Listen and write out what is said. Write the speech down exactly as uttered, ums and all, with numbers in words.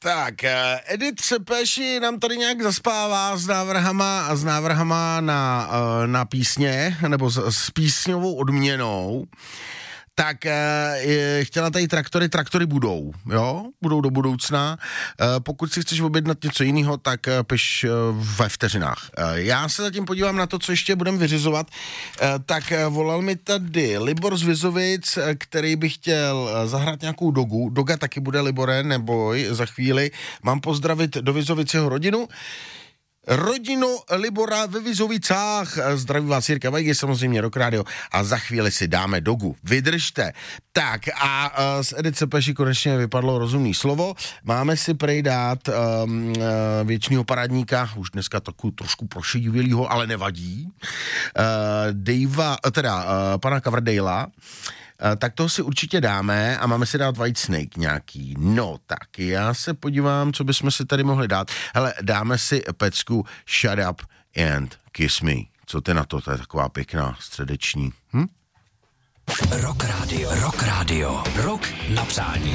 Tak, Edith Sepeši nám tady nějak zaspává s návrhama a s návrhama na, na písně, nebo s, s písňovou odměnou. Tak je, chtěla tady traktory, traktory budou, jo, budou do budoucna. E, pokud si chceš objednat něco jiného, tak piš e, ve vteřinách. E, já se zatím podívám na to, co ještě budeme vyřizovat. E, tak volal mi tady Libor z Vizovic, který by chtěl zahrát nějakou dogu. Doga taky bude, Libore, neboj, za chvíli. Mám pozdravit do Vizovic jeho rodinu. Rodinu Libora ve Vizovicách. Zdraví vás Jirka Vajgy, samozřejmě Rock Radio. A za chvíli si dáme dogu. Vydržte. Tak a uh, z Edith Sepeši konečně vypadlo rozumný slovo. Máme si prej dát um, uh, věčnýho parádníka, už dneska takovou trošku prošedivělýho, ale nevadí. Uh, Davea, teda uh, pana Coverdale'a. Uh, tak toho si určitě dáme a máme si dát Whitesnake nějaký. No tak, já se podívám, co bychom si tady mohli dát. Hele, dáme si pecku Shut Up and Kiss Me. Co ty na to? To je taková pěkná středeční. Hm? Rock Radio, Rock Radio, Rock na přání.